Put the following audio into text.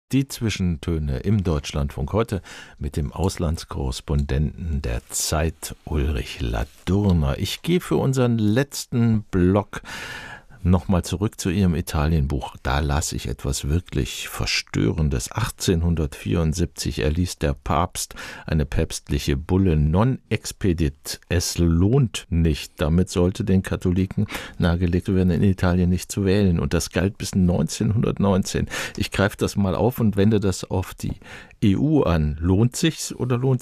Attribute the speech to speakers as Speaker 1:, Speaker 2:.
Speaker 1: Die Zwischentöne im Deutschlandfunk heute mit dem Auslandskorrespondenten der Zeit, Ulrich Ladurner. Ich gehe für unseren letzten Block nochmal zurück zu Ihrem Italienbuch. Da las ich etwas wirklich Verstörendes. 1874 erließ der Papst eine päpstliche Bulle non expedit. Es lohnt nicht. Damit sollte den Katholiken nahegelegt werden, in Italien nicht zu wählen. Und das galt bis 1919. Ich greife das mal auf und wende das auf die EU an. Lohnt sich's oder lohnt